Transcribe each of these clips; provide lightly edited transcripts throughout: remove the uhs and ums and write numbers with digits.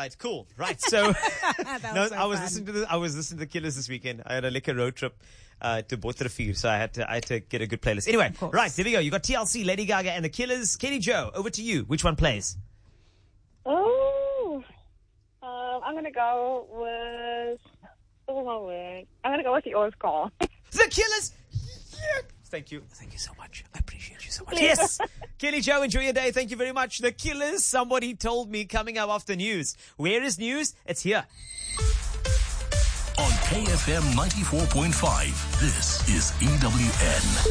right, cool. Right, so no, so I was fun. listening to the Killers this weekend. I had a liquor road trip to Botrefir, so I had to get a good playlist. Anyway, right, there we go. You got TLC, Lady Gaga, and the Killers. Katie Joe, over to you. Which one plays? Oh, I'm gonna go with. Oh my word! I'm gonna go with the Oz call. The Killers. Yeah. Thank you so much. I appreciate you so much. Yes, Kelly Joe, enjoy your day. Thank you very much. The Killers. Somebody told me coming up after news. Where is news? It's here. On KFM 94.5, this is EWN.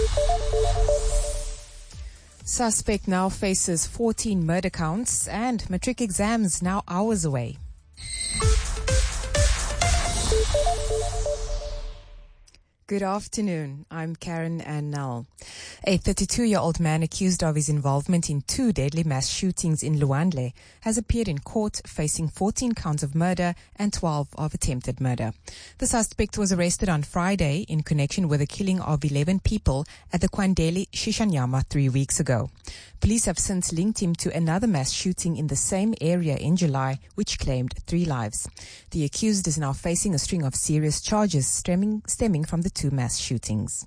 Suspect now faces 14 murder counts and matric exams now hours away. Good afternoon. I'm Karen Annell. A 32-year-old man accused of his involvement in 2 deadly mass shootings in Luandle has appeared in court facing 14 counts of murder and 12 of attempted murder. The suspect was arrested on Friday in connection with the killing of 11 people at the Kwandeli Shishanyama 3 weeks ago. Police have since linked him to another mass shooting in the same area in July, which claimed 3 lives. The accused is now facing a string of serious charges stemming from the 2 mass shootings.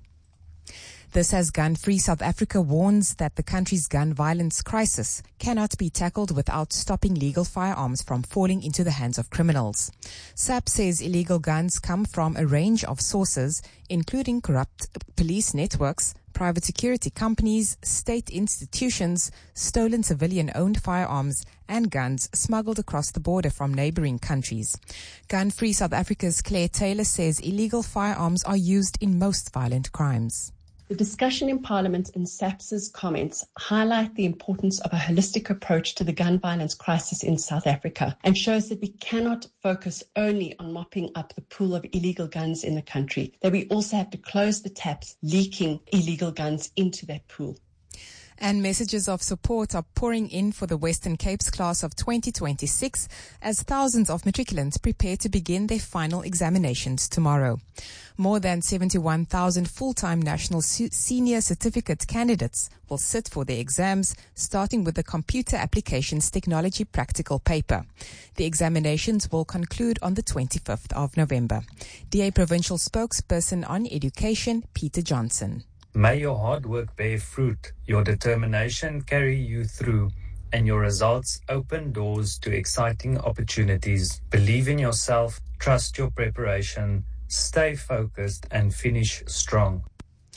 This as Gun Free South Africa warns that the country's gun violence crisis cannot be tackled without stopping legal firearms from falling into the hands of criminals. SAP says illegal guns come from a range of sources, including corrupt police networks, private security companies, state institutions, stolen civilian-owned firearms, and guns smuggled across the border from neighboring countries. Gun Free South Africa's Claire Taylor says illegal firearms are used in most violent crimes. The discussion in Parliament and SAPS's comments highlight the importance of a holistic approach to the gun violence crisis in South Africa and shows that we cannot focus only on mopping up the pool of illegal guns in the country, that we also have to close the taps leaking illegal guns into that pool. And messages of support are pouring in for the Western Cape's class of 2026 as thousands of matriculants prepare to begin their final examinations tomorrow. More than 71,000 full-time national senior certificate candidates will sit for their exams, starting with the Computer Applications Technology practical paper. The examinations will conclude on the 25th of November. DA Provincial Spokesperson on Education, Peter Johnson. May your hard work bear fruit, your determination carry you through, and your results open doors to exciting opportunities. Believe in yourself, trust your preparation, stay focused, and finish strong.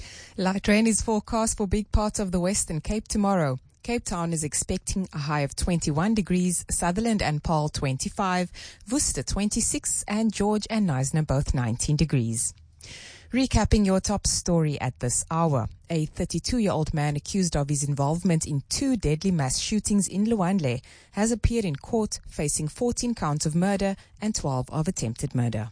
Light rain is forecast for big parts of the Western Cape tomorrow. Cape Town is expecting a high of 21 degrees, Sutherland and Paarl 25, Worcester 26, and George and Knysna both 19 degrees. Recapping your top story at this hour. A 32-year-old man accused of his involvement in 2 deadly mass shootings in Luandle has appeared in court facing 14 counts of murder and 12 of attempted murder.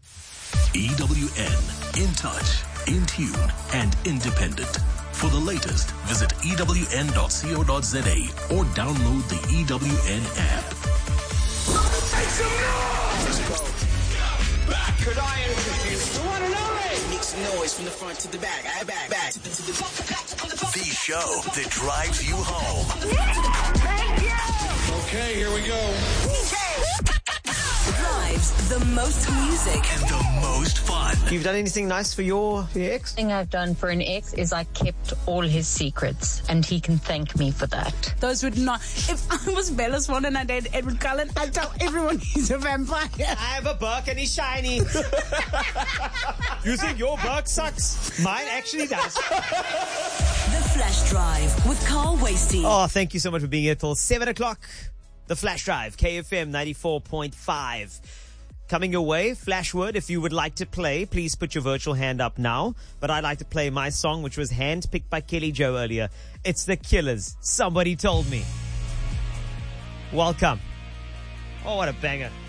EWN, in touch, in tune, and independent. For the latest, visit ewn.co.za or download the EWN app. Make some noise! Could I introduce the one and only? Make some noise from the front to the back. Back to the The show that drives you home. Thank you! Okay, here we go. Drives the most music and the most fun. You've done anything nice for your ex? The thing I've done for an ex is I kept all his secrets, and he can thank me for that. Those would not. If I was Bella Swan and I dated Edward Cullen, I'd tell everyone he's a vampire. I have a buck and he's shiny. You think your buck sucks? Mine actually does. The Flash Drive with Carl Wastie. Oh, thank you so much for being here till 7 o'clock. The Flash Drive, KFM 94.5. Coming your way, Flashword, if you would like to play, please put your virtual hand up now. But I'd like to play my song, which was handpicked by Kelly Joe earlier. It's The Killers. Somebody told me. Welcome. Oh, what a banger.